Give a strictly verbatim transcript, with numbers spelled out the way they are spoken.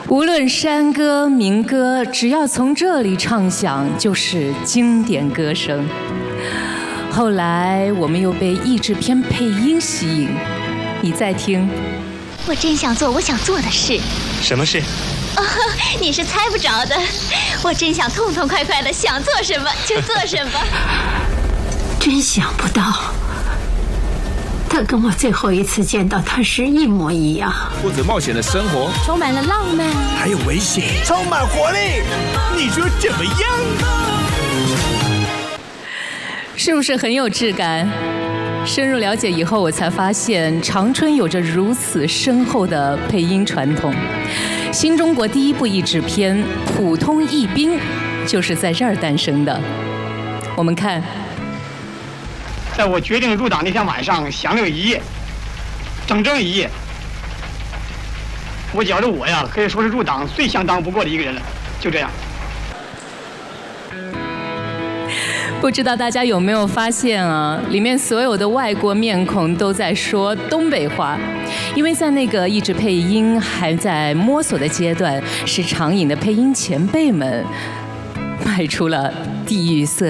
无论山歌民歌，只要从这里唱响，就是经典歌声。后来我们又被译制片配音吸引，你再听。 我真想做我想做的事。 什么事？ 哦，你是猜不着的。我真想痛痛快快的，想做什么就做什么。 真想不到，他跟我最后一次见到他时一模一样。 过着冒险的生活， 充满了浪漫， 还有危险，充满活力。你说怎么样？ 是不是很有质感？深入了解以后，我才发现长春有着如此深厚的配音传统。新中国第一部译制片《普通义兵》就是在这儿诞生的。我们看， 在我决定入党那天晚上，想了有一夜，整整一夜。我觉着我呀，可以说是入党最相当不过的一个人了。就这样。 不知道大家有没有发现啊？里面所有的外国面孔都在说东北话，因为在那个译制配音还在摸索的阶段，是长影的配音前辈们迈出了地域色。